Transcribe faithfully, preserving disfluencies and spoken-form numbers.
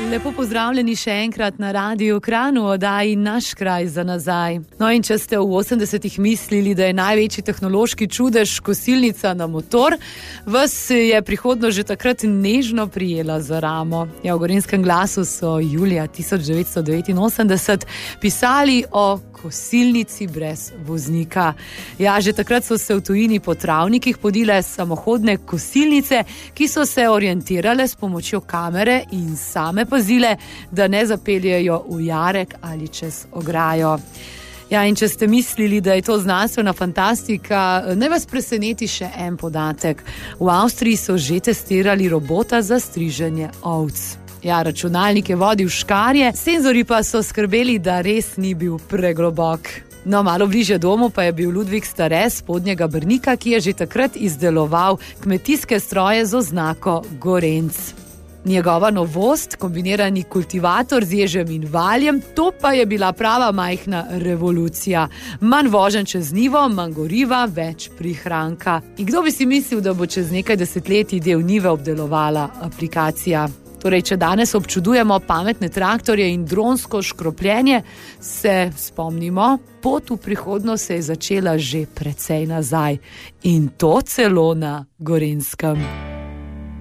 Lepo pozdravljeni še enkrat na Radiu Kranj v oddaji Naš kraj za nazaj. No, in če ste v osemdesetih mislili, da je največji tehnološki čudež kosilnica na motor, vas je prihodnost že takrat nežno prijela za ramo. Ja, v Gorenjskem glasu so julija tisoč devetsto devetinosemdeset pisali o kosilnici brez voznika. Ja, že takrat so se v tujini po travnikih podile samohodne kosilnice, ki so se orientirale s pomočjo kamere in same pazile, da ne zapeljejo v jarek ali čez ograjo. Ja, in če ste mislili, da je to znanstvena fantastika, naj vas preseneti še en podatek. V Avstriji so že testirali robota za striženje ovc. Ja, računalnik je vodil škarje, senzorji pa so skrbeli, da res ni bil preglobok. No, malo bližje domu pa je bil Ludvik Stare z Spodnjega Brnika, ki je že takrat izdeloval kmetijske stroje z oznako Gorenc. Njegova novost, kombinirani kultivator z ježem in valjem, to pa je bila prava majhna revolucija. Manj voženj čez njivo, manj goriva, več prihranka. In kdo bi si mislil, da bo čez nekaj desetletij del njive obdelovala aplikacija? Torej, če danes občudujemo pametne traktorje in dronsko škropljenje, se spomnimo, pot v prihodnost se je začela že precej nazaj. In to celo na Gorenjskem.